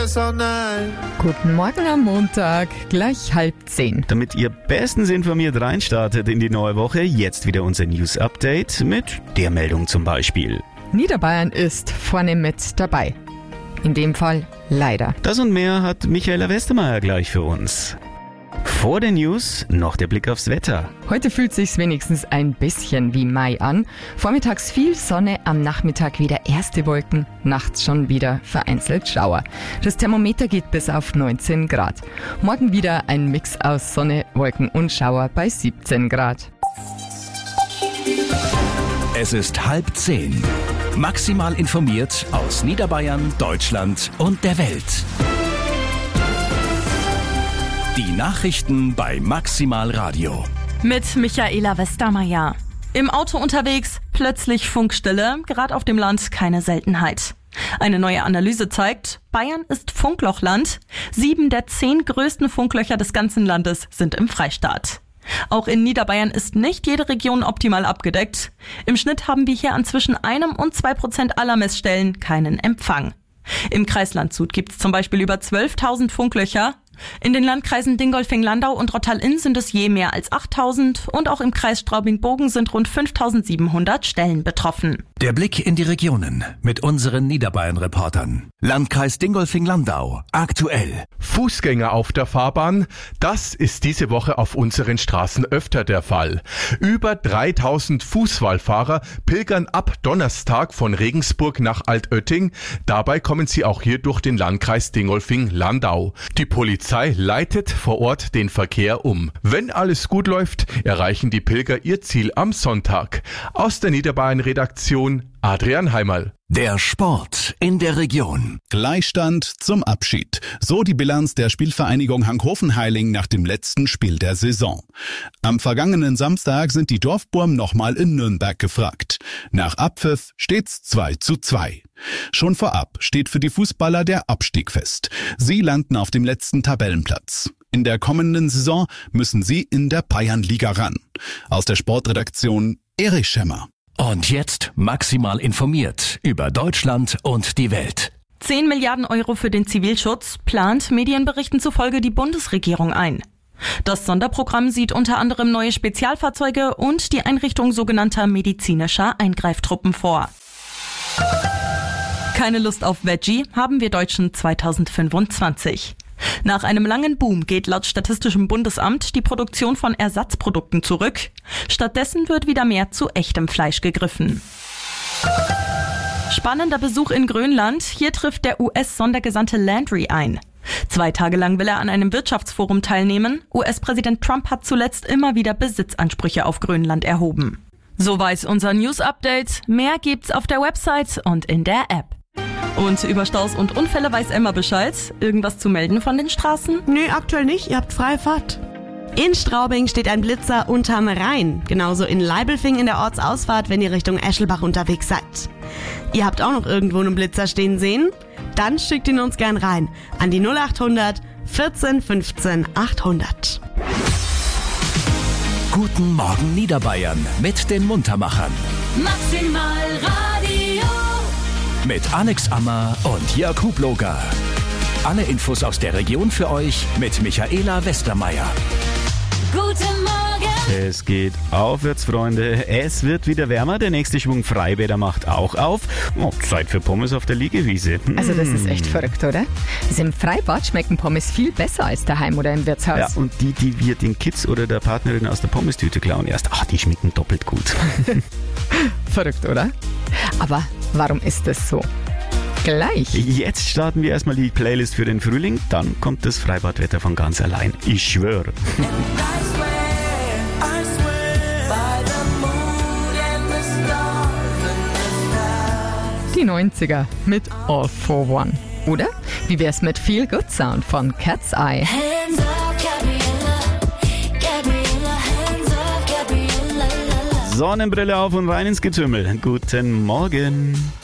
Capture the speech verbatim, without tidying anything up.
guess all night. Guten Morgen am Montag, gleich halb zehn. Damit ihr bestens informiert reinstartet in die neue Woche, jetzt wieder unser News-Update mit der Meldung zum Beispiel. Niederbayern ist vorne mit dabei. In dem Fall leider. Das und mehr hat Michaela Westermeier gleich für uns. Vor den News noch der Blick aufs Wetter. Heute fühlt sich's wenigstens ein bisschen wie Mai an. Vormittags viel Sonne, am Nachmittag wieder erste Wolken, nachts schon wieder vereinzelt Schauer. Das Thermometer geht bis auf neunzehn Grad. Morgen wieder ein Mix aus Sonne, Wolken und Schauer bei siebzehn Grad. Es ist halb zehn. Maximal informiert aus Niederbayern, Deutschland und der Welt. Die Nachrichten bei Maximal Radio. Mit Michaela Westermeier. Im Auto unterwegs, plötzlich Funkstille, gerade auf dem Land keine Seltenheit. Eine neue Analyse zeigt, Bayern ist Funklochland. Sieben der zehn größten Funklöcher des ganzen Landes sind im Freistaat. Auch in Niederbayern ist nicht jede Region optimal abgedeckt. Im Schnitt haben wir hier an zwischen einem und zwei Prozent aller Messstellen keinen Empfang. Im Kreis Landshut gibt es zum Beispiel über zwölftausend Funklöcher. In den Landkreisen Dingolfing-Landau und Rottal-Inn sind es je mehr als achttausend und auch im Kreis Straubing-Bogen sind rund fünftausendsiebenhundert Stellen betroffen. Der Blick in die Regionen mit unseren Niederbayern-Reportern. Landkreis Dingolfing-Landau, aktuell. Fußgänger auf der Fahrbahn, das ist diese Woche auf unseren Straßen öfter der Fall. Über dreitausend Fußwallfahrer pilgern ab Donnerstag von Regensburg nach Altötting. Dabei kommen sie auch hier durch den Landkreis Dingolfing-Landau. Die Polizei Die Polizei leitet vor Ort den Verkehr um. Wenn alles gut läuft, erreichen die Pilger ihr Ziel am Sonntag. Aus der Niederbayern-Redaktion Adrian Heimerl. Der Sport in der Region. Gleichstand zum Abschied. So die Bilanz der Spielvereinigung Hankofen-Heiling nach dem letzten Spiel der Saison. Am vergangenen Samstag sind die Dorfburm nochmal in Nürnberg gefragt. Nach Abpfiff steht's zwei zu zwei. Schon vorab steht für die Fußballer der Abstieg fest. Sie landen auf dem letzten Tabellenplatz. In der kommenden Saison müssen sie in der Bayernliga ran. Aus der Sportredaktion Erich Schemmer. Und jetzt maximal informiert über Deutschland und die Welt. zehn Milliarden Euro für den Zivilschutz plant Medienberichten zufolge die Bundesregierung ein. Das Sonderprogramm sieht unter anderem neue Spezialfahrzeuge und die Einrichtung sogenannter medizinischer Eingreiftruppen vor. Keine Lust auf Veggie haben wir Deutschen zweitausendfünfundzwanzig. Nach einem langen Boom geht laut Statistischem Bundesamt die Produktion von Ersatzprodukten zurück. Stattdessen wird wieder mehr zu echtem Fleisch gegriffen. Spannender Besuch in Grönland. Hier trifft der U S-Sondergesandte Landry ein. Zwei Tage lang will er an einem Wirtschaftsforum teilnehmen. U S-Präsident Trump hat zuletzt immer wieder Besitzansprüche auf Grönland erhoben. Soweit unser News-Update. Mehr gibt's auf der Website und in der App. Und über Staus und Unfälle weiß Emma Bescheid. Irgendwas zu melden von den Straßen? Nö, aktuell nicht. Ihr habt freie Fahrt. In Straubing steht ein Blitzer unterm Rhein. Genauso in Leibelfing in der Ortsausfahrt, wenn ihr Richtung Eschelbach unterwegs seid. Ihr habt auch noch irgendwo einen Blitzer stehen sehen? Dann schickt ihn uns gern rein an die null achthundert vierzehn fünfzehn achthundert. Guten Morgen Niederbayern mit den Muntermachern. Maximal Radio. Mit Alex Ammer und Jörg Hubloger. Alle Infos aus der Region für euch mit Michaela Westermeier. Guten Morgen. Es geht aufwärts, Freunde. Es wird wieder wärmer. Der nächste Schwung Freibäder macht auch auf. Oh, Zeit für Pommes auf der Liegewiese. Hm. Also das ist echt verrückt, oder? Also im Freibad schmecken Pommes viel besser als daheim oder im Wirtshaus. Ja, und die, die wir den Kids oder der Partnerin aus der Pommestüte klauen erst, ach, die schmecken doppelt gut. Verrückt, oder? Aber warum ist das so? Gleich. Jetzt starten wir erstmal die Playlist für den Frühling, dann kommt das Freibadwetter von ganz allein. Ich schwöre. Die neunziger mit All for One. Oder? Wie wär's mit Feel Good Sound von Cat's Eye? Hands up, Gabriella. Gabriella, hands up, Gabriella. Sonnenbrille auf und rein ins Getümmel. Guten Morgen.